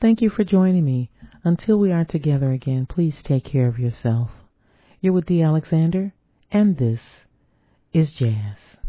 Thank you for joining me. Until we are together again, please take care of yourself. You're with Dee Alexander, and this is Jazz.